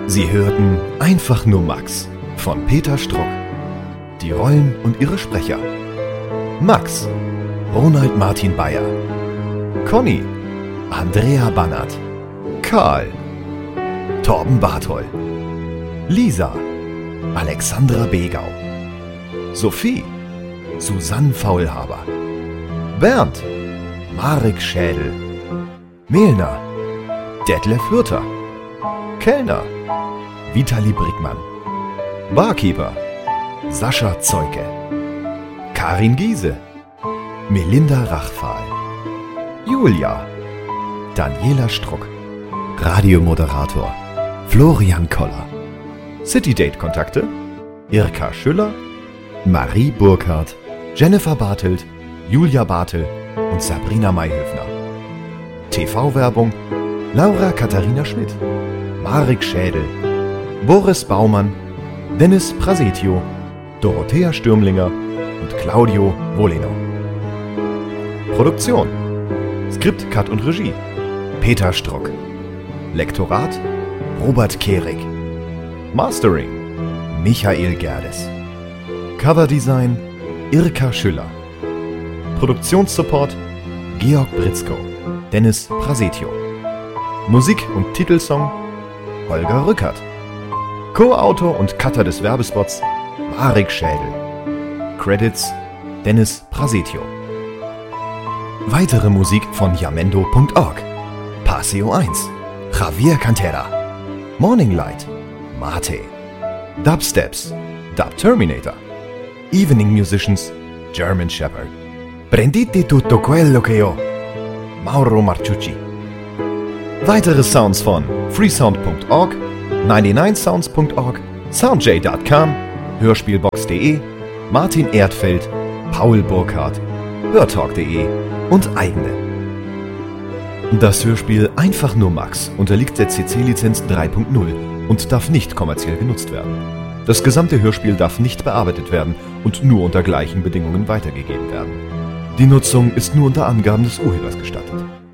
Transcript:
Sie hörten Einfach nur Max von Peter Struck. Die Rollen und ihre Sprecher: Max, Ronald Martin Bayer; Conny, Andrea Bannert; Karl, Torben Barthol; Lisa, Alexandra Begau; Sophie, Susanne Faulhaber; Bernd, Marek Schädel; Melner, Detlef Hürter; Kellner, Vitali Brickmann; Barkeeper, Sascha Zeuke; Karin Giese, Melinda Rachfahl; Julia, Daniela Struck; Radiomoderator, Florian Koller; Citydate-Kontakte: Irka Schüller, Marie Burkhardt, Jennifer Bartelt, Julia Bartel und Sabrina Mayhöfner. TV-Werbung: Laura Katharina Schmidt, Marek Schädel, Boris Baumann, Dennis Prasetio, Dorothea Stürmlinger und Claudio Voleno. Produktion: Skript, Cut und Regie: Peter Struck. Lektorat: Robert Kehrig. Mastering: Michael Gerdes. Coverdesign: Irka Schüller. Produktionssupport: Georg Britzko, Dennis Prasetio. Musik und Titelsong: Holger Rückert. Co-Autor und Cutter des Werbespots: Marek Schädel. Credits: Dennis Prasetio. Weitere Musik von Jamendo.org: Paseo 1, Javier Cantera; Morning Light, Mate; Dubsteps, Dub Terminator; Evening Musicians, German Shepherd; Prenditi tutto quello che ho, Mauro Marciucci. Weitere Sounds von freesound.org, 99sounds.org, soundj.com, hörspielbox.de, Martin Erdfeld, Paul Burkhardt, hörtalk.de und eigene. Das Hörspiel Einfach nur Max unterliegt der CC-Lizenz 3.0 und darf nicht kommerziell genutzt werden. Das gesamte Hörspiel darf nicht bearbeitet werden und nur unter gleichen Bedingungen weitergegeben werden. Die Nutzung ist nur unter Angaben des Urhebers gestattet.